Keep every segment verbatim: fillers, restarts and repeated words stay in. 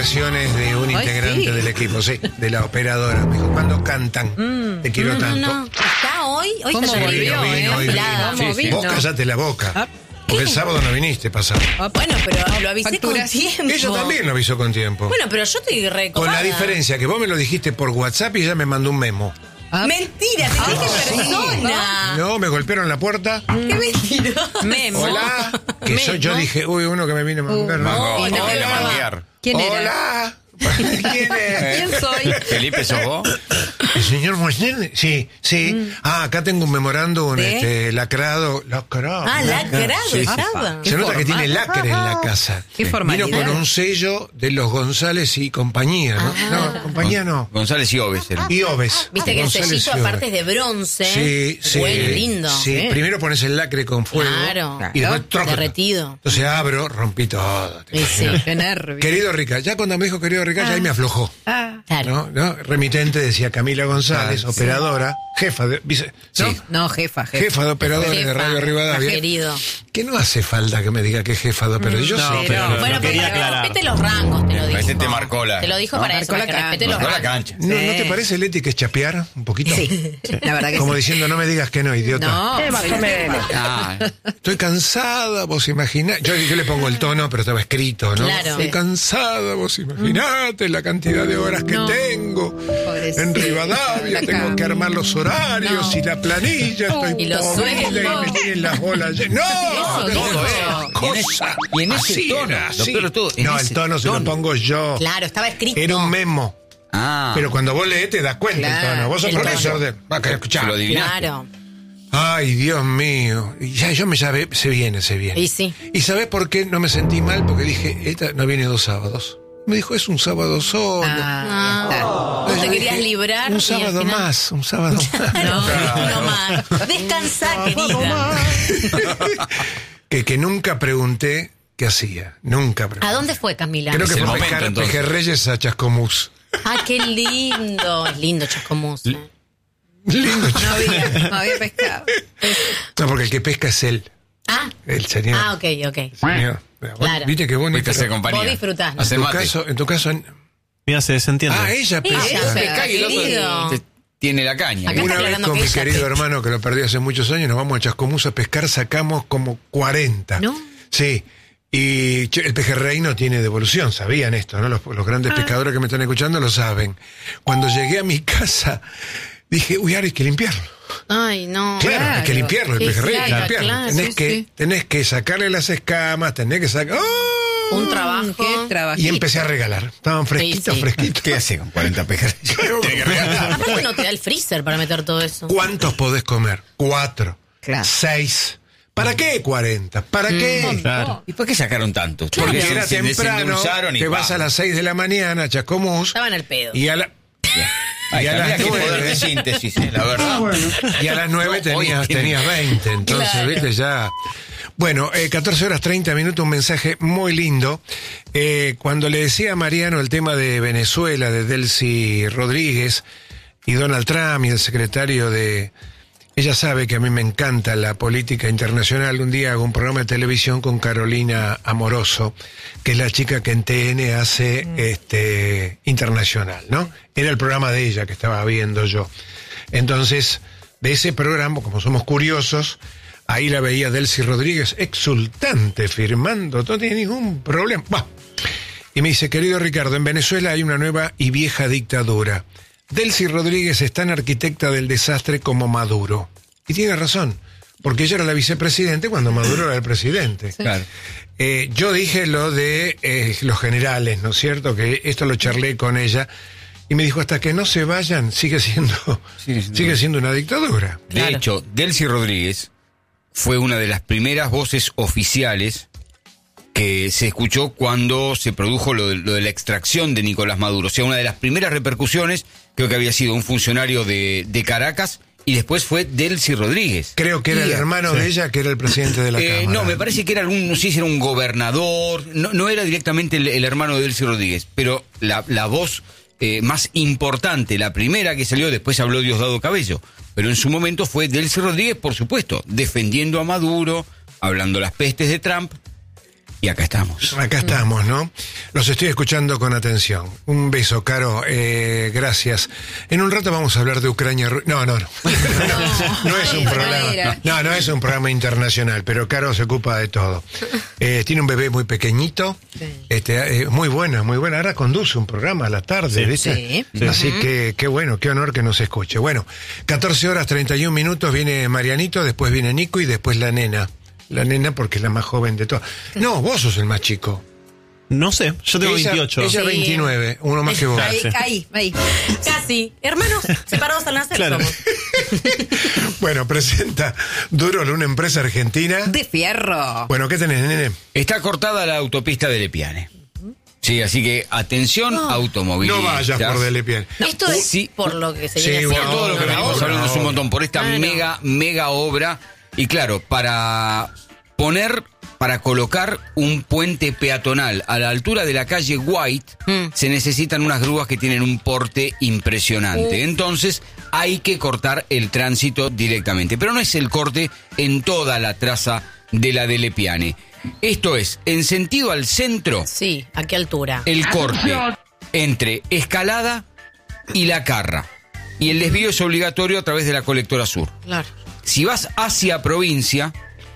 declaraciones de un Ay, integrante sí. del equipo, sí, de la operadora. Me dijo, ¿cuándo cantan? Mm. Te quiero No, no, tanto. no. ¿Está hoy? Hoy ¿Cómo está volvió, terrible. Hoy vino, eh? hoy vino. Afilada. ¿Cómo Sí, vino? Vos callate la boca. Ah. Porque el sábado no viniste pasado. Bueno, pero lo avisé Facturas. con tiempo. Ella también lo avisó con tiempo. Bueno, pero yo estoy Con recopada. la diferencia que vos me lo dijiste por WhatsApp y ella me mandó un memo. Ah. Mentira, te dije sí. persona. No, me golpearon la puerta. Qué mentira. Memo. Hola. Que yo, yo dije, uy, uno que me vino a mandar. no, Hola. no, Hola, no. manguear. ¿Quién era? Hola. ¿Quién es? ¿Quién soy? Felipe, ¿sos vos? ¿El señor Moisés? Sí, sí. Ah, acá tengo un memorándum ¿De? este, lacrado. Lacrado. Ah, lacrado Sí, sí. estaba. Qué Se nota que formal. tiene lacre en la casa. Qué formalidad. Vino con un sello de los González y compañía, ¿no? Ah. No, compañía no. González y Oves. era. Y Oves. Viste que el González sellito y Oves. aparte es de bronce. Sí, sí. Bueno, lindo. Sí, Sí. primero pones el lacre con fuego. Claro. Y después troca. Derretido. Entonces abro, rompí todo. te Sí, sí. imaginas. Qué nervio. Querido Rica, ya cuando me dijo querido Rica, ya ahí me aflojó. Ah. Claro. ¿No? ¿No? Remitente decía Camila González, Ah, sí. operadora, jefa de, vice- ¿no? Sí. No, jefa, jefa. jefa de operadores de Jefa, Radio Rivadavia. querido. Que no hace falta que me diga que es jefa de operadores. Yo No, sé. pero- no. Bueno, lo pero quería que aclarar. respete los rangos, te lo dijo. Ese te marcó la- Te lo dijo ¿no? para eso, Marcó para que la respete cancha. los Marcó la rangos. cancha. ¿No, Sí. ¿No te parece, Leti, que es chapear un poquito? Sí, la verdad que Como sí. diciendo, no me digas que no, idiota. No, Eh, más soy o la menos. jefa. Ah, Estoy cansada, vos imaginás. Yo, yo le pongo el tono, pero estaba escrito, ¿no? Claro. Estoy Sí. cansada, vos imaginate la cantidad de horas que No. tengo. Pobrecita. En Rivadavia La tengo cama. que armar los horarios No. y la planilla. Estoy Y los podrida sueldos. y me tienen las bolas llenas. ¡No! Eso, no, todo esas eso. Y en ese- cosas. y en ese Así tono, era, lo así. peor de todo, en No, ese el tono se lo tono. pongo yo. Claro, estaba escrito. Era un memo. ah. Pero cuando vos lees te das cuenta Claro, el tono. Vos sos el profesor tono. de... Va, que escuchá. Se lo adivinaste. Claro. Ay, Dios mío. Y ya yo me sabe, se viene, se viene. Y sí. ¿Y sabés por qué no me sentí mal? Porque dije, esta no viene dos sábados. Me dijo, es un sábado solo. Ah, ya está. Vos te Yo querías dije, librar. Un y sábado al final- más, un sábado más. No, no más. Descansá, querida. que, que nunca pregunté qué hacía. Nunca pregunté. ¿A dónde fue Camila? Creo que Es el fue a momento, pescar entonces. pejerreyes a Chascomús. Ah, qué lindo. Es lindo Chascomús. Lindo. No había, no había pescado. No, porque el que pesca es él. Ah, El señor. ah, ok, ok. Señor. Claro. Viste qué bonito. Fuiste a hacer compañía. Vos disfrutás, ¿no? En Hacer tu mate. caso, en tu caso. en- Mira, se desentiende. Ah, ella pesca. Ella pesca. Pesca y el otro Querido. te- tiene la caña. Acá Una está vez aclarando con que mi ella querido pesca. hermano, que lo perdí hace muchos años, nos vamos a Chascomús a pescar, sacamos como cuarenta. ¿No? Sí. Y che, el pejerrey no tiene devolución, sabían esto, ¿no? Los, los grandes pescadores que me están escuchando lo saben. Cuando llegué a mi casa, dije, uy, ahora hay que limpiarlo. Ay, no. Claro, hay que limpiarlo, el Sí, pejerrey hay que claro, limpiarlo. claro, tenés, sí, que, sí. tenés que sacarle las escamas, tenés que sacar... ¡Oh! Un trabajo. Qué trabajo. Y empecé a regalar. Estaban fresquitos, sí. fresquitos. ¿Qué hace con cuarenta pejerreyes? Tiene que regalar. Aparte no te da el freezer para meter todo eso. ¿Cuántos podés comer? Cuatro. Claro. Seis. ¿Para qué cuarenta? ¿Para qué? Claro. ¿Y por qué sacaron tanto? Porque se- era se temprano, desendulzaron y que pa. vas a las seis de la mañana a Chascomús Estaba en el pedo. y a, la, Ay, y a Camila, las qué poder de nueve, síntesis, eh, la verdad. y a las nueve No, hoy tenías, tiene- tenías veinte, entonces, Claro. viste, ya... Bueno, eh, catorce horas treinta minutos, un mensaje muy lindo. Eh, cuando le decía a Mariano el tema de Venezuela, de Delcy Rodríguez y Donald Trump y el secretario de... Ella sabe que a mí me encanta la política internacional. Un día hago un programa de televisión con Carolina Amoroso, que es la chica que en T N hace este internacional, ¿no? Era el programa de ella que estaba viendo yo. Entonces, de ese programa, como somos curiosos, ahí la veía Delcy Rodríguez exultante, firmando, no tiene ningún problema. Bah. Y me dice, querido Ricardo, en Venezuela hay una nueva y vieja dictadura. Delcy Rodríguez es tan arquitecta del desastre como Maduro. Y tiene razón, porque ella era la vicepresidente cuando Maduro era el presidente. Claro. Eh, yo dije lo de eh, los generales, ¿no es cierto? Que esto lo charlé con ella. Y me dijo, hasta que no se vayan, sigue siendo, Sigue siendo- sigue siendo una dictadura. De Claro. hecho, Delcy Rodríguez fue una de las primeras voces oficiales que se escuchó cuando se produjo lo de, lo de la extracción de Nicolás Maduro. O sea, una de las primeras repercusiones, creo que había sido un funcionario de, de Caracas, y después fue Delcy Rodríguez. Creo que era el Y- hermano de ella que era el presidente de la Eh, Cámara. no, me parece que era algún, no sé si era un gobernador, no, no era directamente el, el hermano de Delcy Rodríguez, pero la, la voz eh, más importante, la primera que salió, después habló Diosdado Cabello, pero en su momento fue Delcy Rodríguez, por supuesto, defendiendo a Maduro, hablando las pestes de Trump, Y acá estamos. Acá estamos, ¿no? Los estoy escuchando con atención. Un beso, Caro. Eh, gracias. En un rato vamos a hablar de Ucrania. No, no, no. No, no es un programa. No, no es un programa internacional, pero Caro se ocupa de todo. Eh, tiene un bebé muy pequeñito. Sí. Este, eh, muy buena, muy buena. Ahora conduce un programa a la tarde, Sí. ¿viste? Sí. Sí. Así que qué bueno, qué honor que nos escuche. Bueno, catorce horas treinta y un minutos viene Marianito, después viene Nico y después la nena. La nena porque es la más joven de todas. No, vos sos el más chico. No sé, yo tengo Ella- veintiocho. Ella Sí. veintinueve, uno más que vos. Ahí, sí. ahí, ahí. Casi. Hermanos separados al nacer Claro. somos. Bueno, presenta Durol, una empresa argentina. De fierro. Bueno, ¿qué tenés, nene? Está cortada la autopista de Lepiane. Sí, así que atención, automovilistas. No vayas por Delepiane. Esto es Sí. por lo que se Sí, viene una Por haciendo. todo lo que obra, venimos obra, hablando es un obra. montón, por esta Claro. mega, mega obra. Y claro, para poner, para colocar un puente peatonal a la altura de la calle White, Mm. se necesitan unas grúas que tienen un porte impresionante. Entonces, hay que cortar el tránsito directamente. Pero no es el corte en toda la traza de la de Lepiane. Esto es, en sentido al centro, Sí, ¿a qué altura? el corte entre Escalada y La Carra. Y el desvío es obligatorio a través de la colectora sur. Claro. Si vas hacia provincia,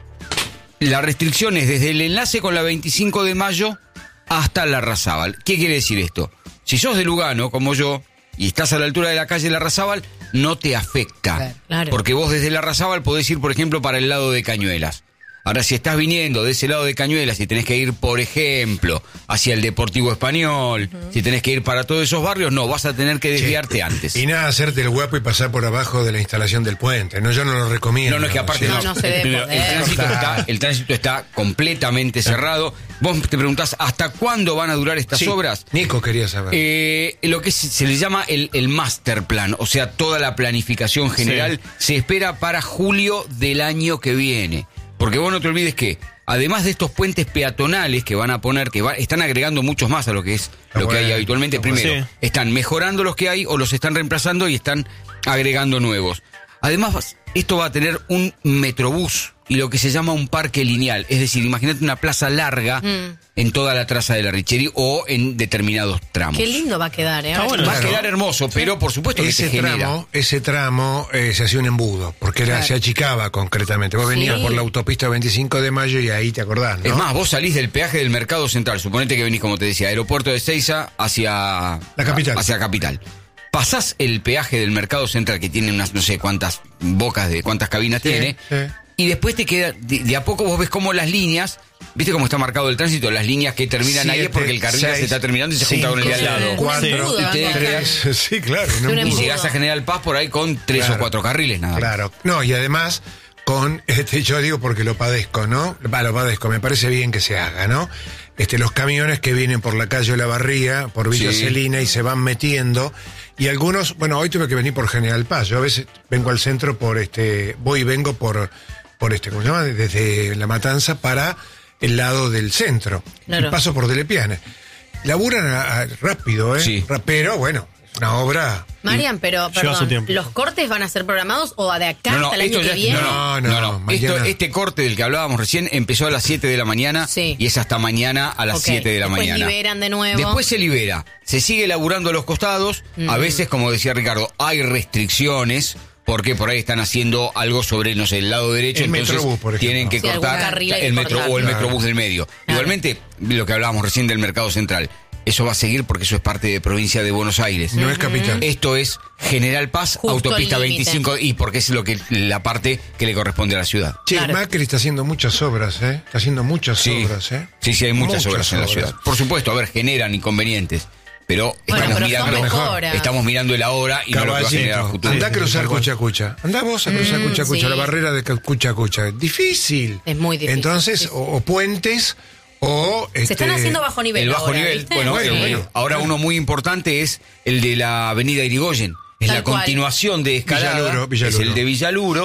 la restricción es desde el enlace con la veinticinco de mayo hasta Larrazábal. ¿Qué quiere decir esto? Si sos de Lugano, como yo, y estás a la altura de la calle Larrazábal, no te afecta. Claro. Porque vos desde Larrazábal podés ir, por ejemplo, para el lado de Cañuelas. Ahora, si estás viniendo de ese lado de Cañuelas y tenés que ir, por ejemplo, hacia el Deportivo Español, si tenés que ir para todos esos barrios, no, vas a tener que desviarte antes. Y nada, hacerte el guapo y pasar por abajo de la instalación del puente. No, yo no lo recomiendo. No, no, es que aparte Sí. no. No, no se debe Primero, poder. el, tránsito Cortar. está, el tránsito está completamente cerrado. Vos te preguntás, ¿hasta cuándo van a durar estas Sí, obras? Nico quería saber. Eh, lo que se, se le llama el, el master plan, o sea, toda la planificación general se espera para julio del año que viene. Porque vos no te olvides que, además de estos puentes peatonales que van a poner, que va- están agregando muchos más a lo que es Está lo que hay bueno, habitualmente, está bueno. primero, Sí. están mejorando los que hay o los están reemplazando y están agregando nuevos. Además, esto va a tener un metrobús y lo que se llama un parque lineal. Es decir, imagínate una plaza larga Mm. en toda la traza de la Richery o en determinados tramos. Qué lindo va a quedar, ¿eh? Está Ahora bueno. que- Va a Claro. quedar hermoso, pero por supuesto que ese se genera. tramo, ese tramo eh, se hacía un embudo, porque era, Claro. se achicaba concretamente. Vos venías Sí. por la autopista veinticinco de mayo y ahí te acordás, ¿no? Es más, vos salís del peaje del Mercado Central, suponete que venís, como te decía, aeropuerto de Seiza hacia La capital. Hacia capital. Pasás el peaje del Mercado Central, que tiene unas no sé cuántas bocas, de cuántas cabinas Sí, tiene, sí. y después te queda, de, de a poco vos ves cómo las líneas, ¿viste cómo está marcado el tránsito? Las líneas que terminan ahí es Siete, porque el carril ya seis, se está terminando y se junta con el de al cinco, lado. cuatro, Un embudo, y te- van a quedar. tres, sí, claro. un Un embudo. Y embudo. llegás a General Paz por ahí con tres Claro. o cuatro carriles nada más. Claro, no, y además con, este, yo digo porque lo padezco, ¿no? Va, lo padezco, me parece bien que se haga, ¿no? Este, los camiones que vienen por la calle La Barría, por Villa Sí. Celina y se van metiendo, y algunos, bueno, hoy tuve que venir por General Paz, yo a veces vengo al centro por este, voy y vengo por, por este, ¿cómo se llama? Desde La Matanza para el lado del centro, Claro. y paso por Delepiane. Laburan a- a- rápido, ¿eh? Sí. Ra- Pero bueno, es una obra... Marian, pero, Lleva su perdón, tiempo. ¿los cortes van a ser programados o de acá hasta el año que ya- viene? no, no, no, no. mañana. Esto- este corte del que hablábamos recién empezó a las siete de la mañana Sí. y es hasta mañana a las Ok, siete de la después mañana. liberan de nuevo. Después se libera. Se sigue laburando a los costados. A veces, como decía Ricardo, hay restricciones porque por ahí están haciendo algo sobre, no sé, el lado derecho. El entonces Metrobús, por ejemplo. tienen que Sí, algún cortar carril hay que el metro cortar. o el Claro. metrobús del medio. Claro. Igualmente, lo que hablábamos recién del Mercado Central. Eso va a seguir porque eso es parte de provincia de Buenos Aires. No es capital. Esto es General Paz, Justo autopista al límite. veinticinco, y porque es lo que la parte que le corresponde a la ciudad. Che, Claro. Macri está haciendo muchas obras, ¿eh? Está haciendo muchas Sí, obras, ¿eh? sí, sí, hay muchas, obras en la obras. ciudad. Por supuesto, a ver, generan inconvenientes, pero Bueno, estamos pero mirando son mejor. mejoras. estamos mirando el ahora y no lo que va a generar a Caballito, futuro. andá a cruzar tal cual. Cucha Cucha. Andá vos a cruzar Mm, Cucha Cucha, sí. la barrera de Cucha Cucha. Difícil. Es muy difícil, Entonces, sí, sí. O, o puentes, o... Se están haciendo bajo nivel. El bajo ahora, nivel, ¿viste? bueno, Bueno, eh, bueno. ahora uno muy importante es el de la avenida Irigoyen. Es Tal la cual. continuación de Escalada, Villaluro, Villaluro. es el de Villaluro,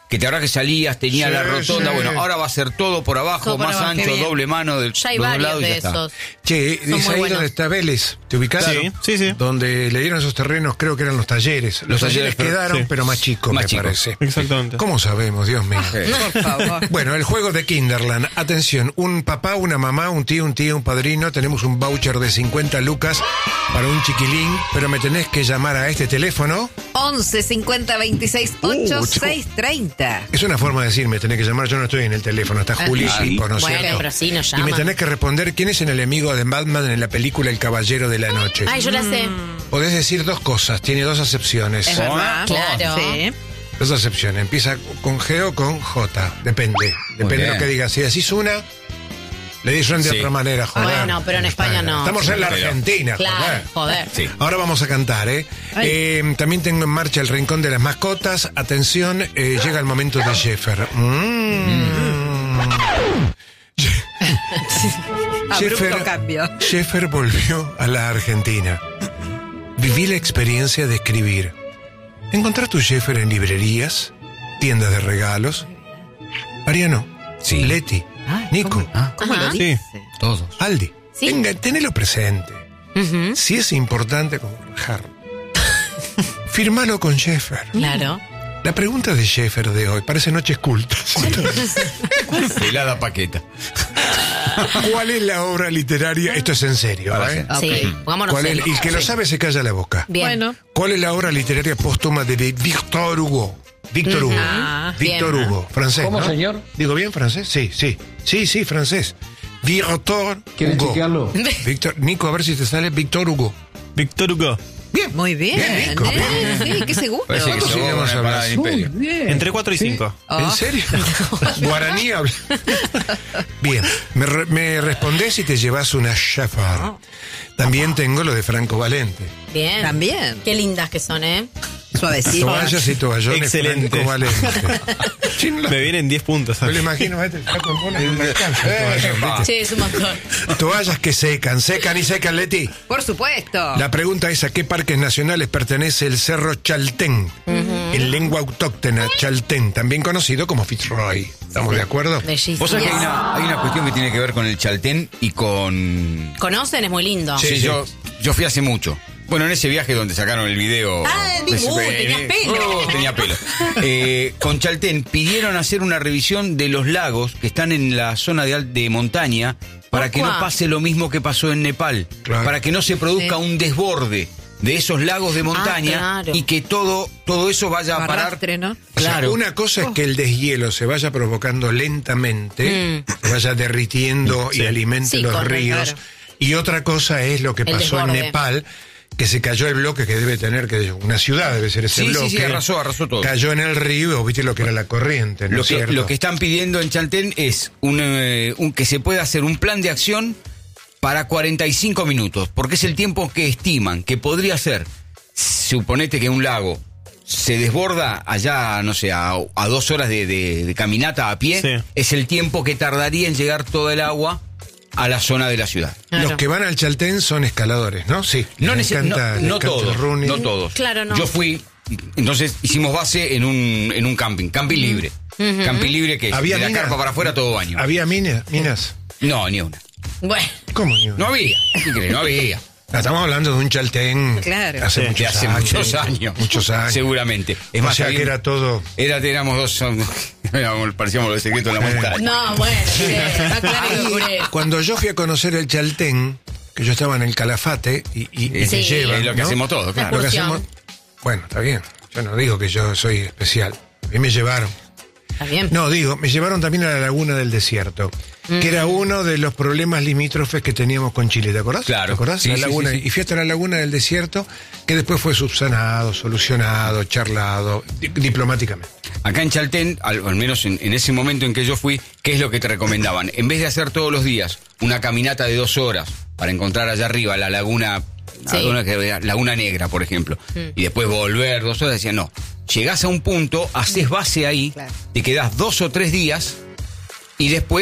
que te habrá que salías, tenía Sí, la rotonda, sí. bueno, ahora va a ser todo por abajo, Todo por más abajo, qué ancho, bien. doble mano del Ya hay los dos varios lados y de ya está. esos. Che, Son es muy ahí buenos. donde está Vélez, ¿te ubicás? Sí, sí, sí. Donde le dieron esos terrenos, creo que eran los talleres. Los, Los talleres, talleres, pero- quedaron, sí. pero más chicos, Más me chicos. parece. Exactamente. ¿Cómo sabemos, Dios mío? Sí. Por favor. Bueno, el juego de Kinderland. Atención, un papá, una mamá, un tío, un tío, un padrino. Tenemos un voucher de cincuenta lucas para un chiquilín, pero me tenés que llamar a este teléfono. once cincuenta veintiséis ocho Uh, seis treinta. Es una forma de decir, me tenés que llamar, yo no estoy en el teléfono, está Juli, Ah, sí, ¿no es Bueno, cierto? pero sí nos Y llama. me tenés que responder quién es el enemigo de Batman en la película El Caballero de la Noche. Ay, yo la sé. Podés decir dos cosas, tiene dos acepciones. Es verdad. Claro. Sí. Dos acepciones, empieza con G o con J, depende. Depende de lo bien. que digas. Si decís una, le dicen de Sí. otra manera, joder. Bueno, pero en España no. Estamos en la Pero- Argentina, Claro, joder. joder. Sí. Ahora vamos a cantar, ¿eh? Eh, también tengo en marcha el Rincón de las Mascotas. Atención, eh, llega el momento de Jeffer. Mm. Abrupto cambio. Jeffer volvió a la Argentina. Viví la experiencia de escribir. Encontrás tu Jeffer en librerías, tiendas de regalos. Mariano, Sí. Leti, Ay, Nico, Ah, ¿Cómo lo Ajá. Sí. dice? todos. Aldi. Sí. Venga, tenelo presente. Ujú. Si es importante como Harry, firmalo con Jeffer. Claro. La pregunta de Jeffer de hoy parece noches cultas. Helada paqueta. ¿Cuál es la obra literaria? Esto es en serio, Para ¿eh? hacer. Sí, pongámonos ¿Cuál es? serios. El que lo sabe se calla la boca. Bien. Bueno. ¿Cuál es la obra literaria póstuma de Victor Hugo? Víctor Hugo. Ah, Víctor bien. Hugo, francés. ¿Cómo, ¿no? señor? ¿Digo bien francés? Sí, sí. Sí, sí, francés. Victor ¿Quiere Hugo. chequearlo? Víctor, Nico, a ver si te sale Víctor Hugo. Víctor Hugo. Bien. Muy bien. Bien, Nico, ¿eh? Sí, qué seguro. Parece que ¿Cuántos se va idiomas una empanada hablas? del imperio. Bien. Entre cuatro y cinco. Oh. ¿En serio? Guaraní habla. Bien, me, re- me respondés y te llevas una Sheffer. También tengo lo de Franco Valente. Bien. También. Qué lindas que son, ¿eh? Suavecito. Toallas y toallones Excelente. Franco Valente. Sí, no, lo- Me vienen diez puntos. no le imagino a este flaco en bola con una alcanza, toallón, ¿viste? Sí, es un montón. Toallas que secan, secan y secan, Leti. Por supuesto. La pregunta es: ¿a qué parques nacionales pertenece el Cerro Chaltén? En lengua autóctona, Chaltén, también conocido como Fitzroy. ¿Estamos de acuerdo? Bellísimo. Vos sabés que hay una, hay una cuestión que tiene que ver con el Chaltén y con... ¿Conocen? Es muy lindo. Sí, Sí, yo, yo fui hace mucho. Bueno, en ese viaje donde sacaron el video... Ah, vi- uh, tenías pelo. Oh, tenía pelo. Eh, con Chaltén pidieron hacer una revisión de los lagos que están en la zona de, al- de montaña para que no Opa. pase lo mismo que pasó en Nepal. Claro. Para que no se produzca Sí. un desborde de esos lagos de montaña claro. y que todo, todo eso vaya a parar... Arrastre, ¿no? O sea, Claro. una cosa es que el deshielo se vaya provocando lentamente, Mm. se vaya derritiendo y alimente Sí, los con- ríos. claro. Y otra cosa es lo que El pasó en desborde. Nepal, que se cayó el bloque que debe tener, que una ciudad debe ser ese Sí, sí, bloque. sí, arrasó, arrasó todo. Cayó en el río, viste lo que era la corriente, ¿no Lo es que, cierto? lo que están pidiendo en Chaltén es un, eh, un- que se pueda hacer un plan de acción para cuarenta y cinco minutos, porque es el tiempo que estiman que podría ser. Suponete que un lago se desborda allá, no sé, a, a dos horas de, de- de caminata a pie, Sí. es el tiempo que tardaría en llegar toda el agua a la zona de la ciudad. Claro. Los que van al Chaltén son escaladores, ¿no? Sí. No, les neces- encanta- no, les no encanta el todos, running. no todos. Claro, no. Yo fui, entonces hicimos base en un, en un camping, camping libre. Camping libre que es ¿Había de la mina? carpa para afuera todo baño. ¿Había minas? minas? No, ni una. Bueno. ¿Cómo ni una? No había. ¿Qué crees? No había. Ah, estamos hablando de un Chaltén Claro. hace Sí, muchos De hace años. muchos años. Muchos años. Seguramente. Es O más, sea había- que era todo... era, éramos dos. éramos- parecíamos los secretos de la montaña. No, bueno. Sí, está claro que ocurre. Cuando yo fui a conocer el Chaltén, que yo estaba en el Calafate y, y, y Sí, te llevan, es lo que ¿no? hacemos todos, claro. Lo que Excursión. hacemos, bueno, está bien. Yo no digo que yo soy especial. A mí me llevaron. Está bien. No, digo, me llevaron también a la Laguna del Desierto, que era uno de los problemas limítrofes que teníamos con Chile, ¿te acordás? Claro. ¿Te acordás? Sí, la sí, laguna, sí, sí. Y fui hasta la Laguna del Desierto, que después fue subsanado, solucionado, charlado, di- diplomáticamente. Acá en Chaltén, al, al menos en, en ese momento en que yo fui, ¿qué es lo que te recomendaban? En vez de hacer todos los días una caminata de dos horas para encontrar allá arriba la laguna, la Sí. laguna, que- laguna Negra, por ejemplo, y después volver dos horas, decían, no, llegás a un punto, haces base ahí, Claro. te quedás dos o tres días y después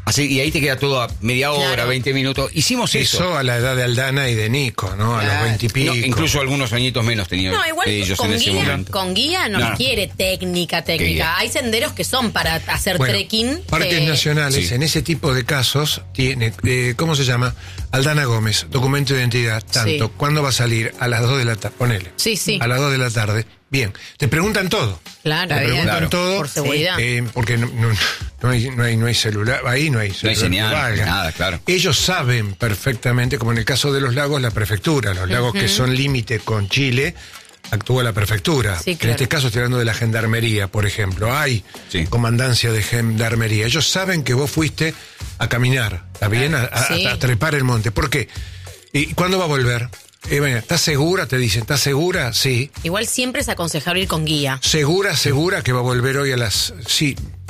Así, y ahí te queda todo a media hora, Claro. veinte minutos. Hicimos eso. Eso a la edad de Aldana y de Nico, ¿no? A los Claro. veintipico. No, incluso algunos añitos menos tenían No, igual ellos con en ese guía, momento. con guía no, No. quiere técnica, guía? técnica. Hay senderos que son para hacer Bueno, trekking. parques que- nacionales, Sí. en ese tipo de casos, tiene, eh, ¿cómo se llama? Aldana Gómez, documento de identidad, tanto. Sí. ¿Cuándo va a salir? A las dos de la tarde, ponele. Sí, sí. A las dos de la tarde. Bien, te preguntan todo. Claro, Te Está bien. preguntan Claro. todo. Por seguridad. eh, porque no, no- no hay, no, hay, no hay celular, ahí no hay celular. señal, que valga. nada, claro. Ellos saben perfectamente, como en el caso de los lagos, la prefectura. Los lagos que son límite con Chile, actúa la prefectura. Sí, En claro. este caso estoy hablando de la gendarmería, por ejemplo. Hay Sí. comandancia de gendarmería. Ellos saben que vos fuiste a caminar, ¿está bien? A, a- Sí. a trepar el monte. ¿Por qué? ¿Y cuándo va a volver? Eh, bueno, ¿estás segura? Te dicen, ¿estás segura? Sí. Igual siempre es aconsejable ir con guía. ¿Segura, segura que va a volver hoy a las... Sí.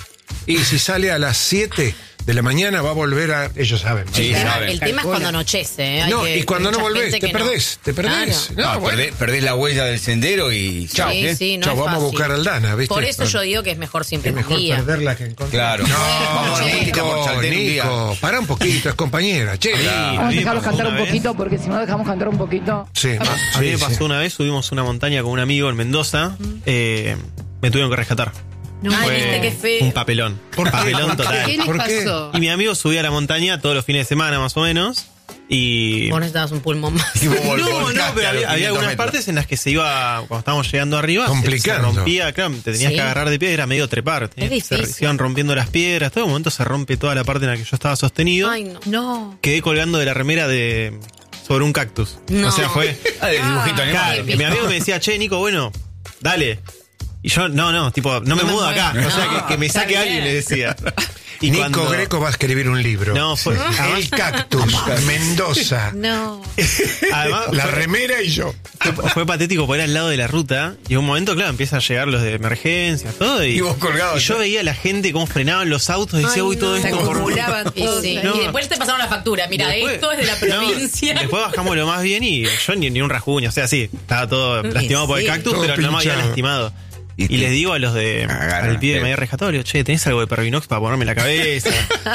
Y si sale a las siete de la mañana va a volver a... Ellos saben. Sí, el tema, saben. el tema es Calcula. cuando anochece. ¿eh? Hay No, que- y cuando no mucha volvés, gente te que no. perdés, te perdés. Claro. No, No, bueno. perdés, perdés la huella del sendero y... Chao. Sí, sí, no Chao, es vamos a fácil. buscar a Aldana, ¿viste? Por eso yo digo que es mejor siempre Es con mejor guía. perderla que encontrar. Claro. No, Vamos a Nico, Nico, por Chaltén un día. Nico, para un poquito, es compañera. Che, Sí, Vamos a a mí me dejarlos pasó cantar una un vez. poquito porque si no dejamos cantar un poquito. sí. A mí me sí, pasó sí. una vez, subimos una montaña con un amigo en Mendoza, eh, me tuvieron que rescatar. Ay, Fue viste qué feo. un papelón. ¿Por qué? Papelón ¿Por qué? total. ¿Qué les ¿Por qué? pasó? Y mi amigo subía a la montaña todos los fines de semana más o menos. Y... Vos necesitabas un pulmón más. Y vos vol- No, no, volcaste pero a los había, había quinientos algunas metros. partes en las que se iba, cuando estábamos llegando arriba, se- Complicando. se rompía, claro, te tenías Sí. que agarrar de pie, era medio trepar. tenías que- difícil. Se, se iban rompiendo las piedras, todo un momento se rompe toda la parte en la que yo estaba sostenido. Ay, no. No. Quedé colgando de la remera de sobre un cactus. No. O sea, fue... Ah, del dibujito animado. Claro, y mi amigo me decía, che, Nico, bueno, dale. Y yo, no, no, tipo, no me me mudo acá. muevo. O sea, No, que, que me está saque bien. alguien, le decía. Y Nico cuando- Greco va a escribir un libro. No, fue- El cactus, Mendoza, No. Además, la fue- remera y yo. Fue, fue patético porque era al lado de la ruta y en un momento, claro, empiezan a llegar los de emergencia, todo. Y, Y vos colgado, y yo ¿no? veía a la gente cómo frenaban los autos y decía, Ay, uy, todo no. Se esto por... acumulaban Y, todos sí. ahí. No. Y después te pasaron la factura. Mira, Después- esto es de la No, provincia. después bajamos lo más bien y yo ni, ni un rasguño, o sea, sí, estaba todo lastimado por el sí. cactus, Todo pero no me había pinchado. lastimado. Y Y, te- les digo a los de Agarran, al pibe sí. que me había rescatado, le digo, che, ¿tenés algo de Pervinox para ponerme en la cabeza?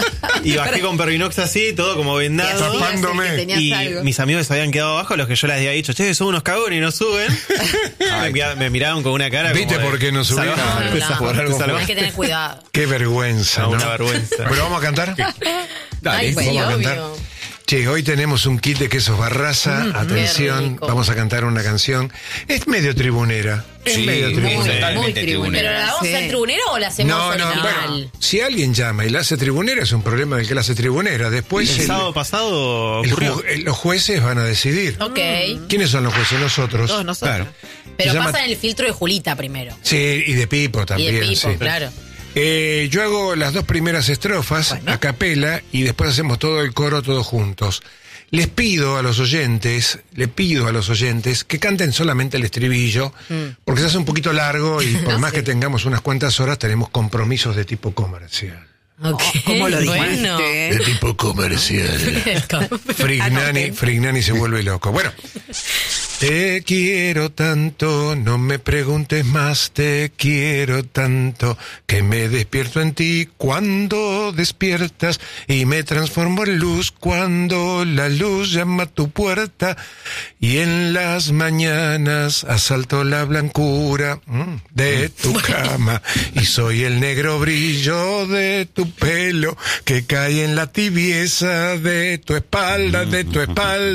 Y bajé con Pervinox así, todo como vendado. Tapando. Tapándome. Que tenías Y algo. mis amigos se habían quedado abajo, los que yo les había dicho, che, son unos cagones y no suben. me, mira- me miraban con una cara ¿Viste como de, por qué no subieron? "Salvame, No, te no, salvo, por te algo salvo". Hay que tener cuidado. Qué vergüenza, No, ¿no? una vergüenza. ¿Pero vamos a cantar? Dale. Ay, pues, Vamos a obvio. cantar. Che, hoy tenemos un kit de quesos Barraza. Mm, qué Atención, rico. vamos a cantar una canción. Es medio tribunera. Es Sí, medio muy, tribunera. totalmente Muy tribunera. ¿Pero la vamos Sí. a hacer tribunero o la hacemos No, no, original? bueno, si alguien llama y la hace tribunera es un problema del que la hace tribunera. Después El el- sábado pasado el ocurrió. ju- eh, los jueces van a decidir. Ok. ¿Quiénes son los jueces? Nosotros. Todos nosotros. Claro. Pero Se llama- pasa en el filtro de Julita primero. Sí, y de Pipo Y también. de Pipo, sí. claro. Eh, yo hago las dos primeras estrofas a capela y después hacemos todo el coro todos juntos. Les pido a los oyentes, le pido a los oyentes que canten solamente el estribillo, porque se hace un poquito largo y por más que tengamos unas cuantas horas tenemos compromisos de tipo comercial. Ok. ¿Cómo lo dijiste? Bueno. De tipo comercial. Frignani, Frignani se vuelve loco. Bueno, te quiero tanto, no me preguntes más, te quiero tanto, que me despierto en ti cuando despiertas y me transformo en luz cuando la luz llama a tu puerta y en las mañanas asalto la blancura mm, de tu cama y soy el negro brillo de tu pelo que cae en la tibieza de tu espalda, de tu espalda.